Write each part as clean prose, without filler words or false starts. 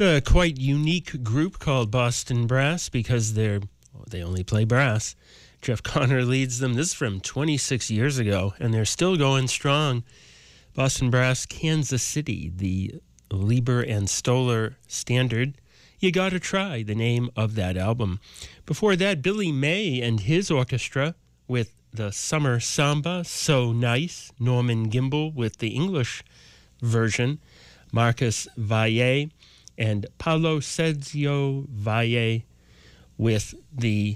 A quite unique group called Boston Brass because they only play brass. Jeff Connor leads them. This is from 26 years ago, and they're still going strong. Boston Brass, Kansas City, the Lieber and Stoller Standard. You Gotta Try, the name of that album. Before that, Billy May and his orchestra with the Summer Samba, So Nice. Norman Gimbel with the English version. Marcus Valle and Paulo Sergio Valle with the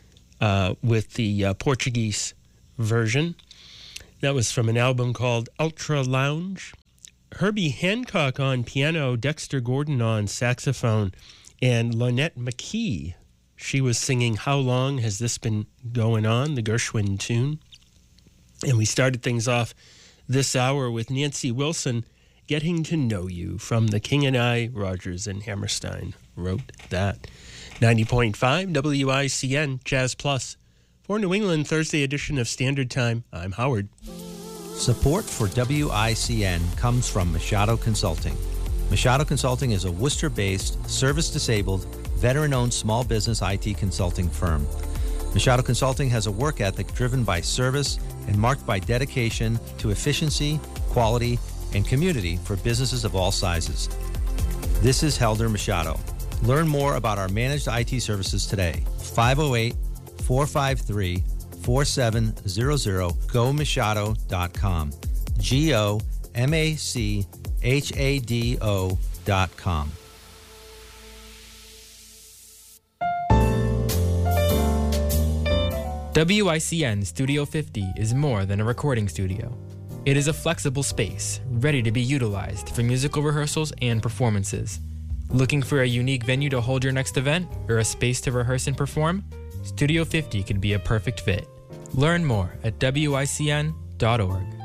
Portuguese version. That was from an album called Ultra Lounge. Herbie Hancock on piano, Dexter Gordon on saxophone, and Lynette McKee. She was singing How Long Has This Been Going On, the Gershwin tune. And we started things off this hour with Nancy Wilson, Getting to Know You, from The King and I. Rodgers and Hammerstein wrote that. 90.5 WICN Jazz Plus. For New England, Thursday edition of Standard Time, I'm Howard. Support for WICN comes from Machado Consulting. Machado Consulting is a Worcester-based, service-disabled, veteran-owned small business IT consulting firm. Machado Consulting has a work ethic driven by service and marked by dedication to efficiency, quality, and community for businesses of all sizes. This is Helder Machado. Learn more about our managed IT services today. 508-453-4700, gomachado.com. GOMACHADO.com. WICN Studio 50 is more than a recording studio. It is a flexible space, ready to be utilized for musical rehearsals and performances. Looking for a unique venue to hold your next event or a space to rehearse and perform? Studio 50 could be a perfect fit. Learn more at WICN.org.